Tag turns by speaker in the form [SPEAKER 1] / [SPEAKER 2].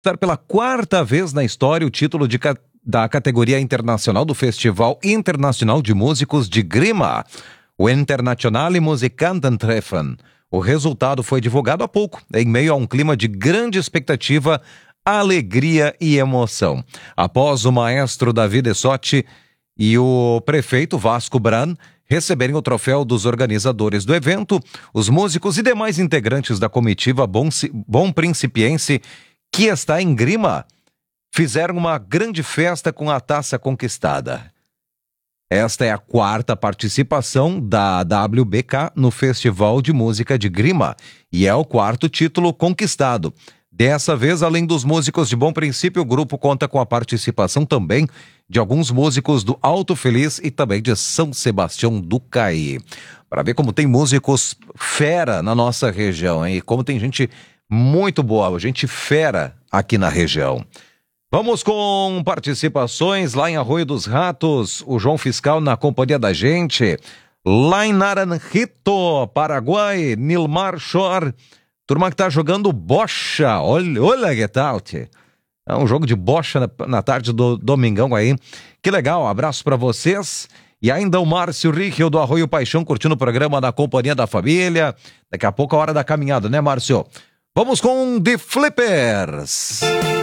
[SPEAKER 1] Pela quarta vez na história o título da categoria internacional do Festival Internacional de Músicos de Grima, o Internationale Musikantentreffen. O resultado foi divulgado há pouco, em meio a um clima de grande expectativa, alegria e emoção. Após o maestro David Essotti e o prefeito Vasco Bran receberem o troféu dos organizadores do evento, os músicos e demais integrantes da comitiva Bom Principiense, que está em Grima, fizeram uma grande festa com a taça conquistada. Esta é a quarta participação da WBK no Festival de Música de Grima e é o quarto título conquistado. Dessa vez, além dos músicos de Bom Princípio, o grupo conta com a participação também de alguns músicos do Alto Feliz e também de São Sebastião do Caí. Para ver como tem músicos fera na nossa região, hein? E como tem gente muito boa, gente fera aqui na região. Vamos com participações lá em Arroio dos Ratos, o João Fiscal na companhia da gente. Lá em Naranjito, Paraguai, Nilmar Shore, turma que tá jogando bocha, olha que tal, tchê. É um jogo de bocha na tarde do domingão aí. Que legal, abraço pra vocês. E ainda o Márcio Ríquel do Arroio Paixão curtindo o programa na companhia da família. Daqui a pouco a hora da caminhada, né, Márcio? Vamos com The Flippers.